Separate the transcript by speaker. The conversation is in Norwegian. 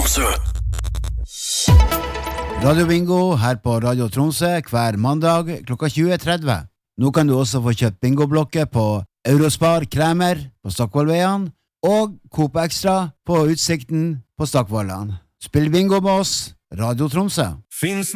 Speaker 1: Tromsø.
Speaker 2: Radio Bingo her på Radio Tromsø hver mandag klokka 20.30. Nå kan du også få kjøpt bingoblokker på Eurospar Kremer på Stockvollveien og Coop Extra på Utsikten på Stockvollan. Spill bingo med oss, Radio Tromsø.
Speaker 1: Finns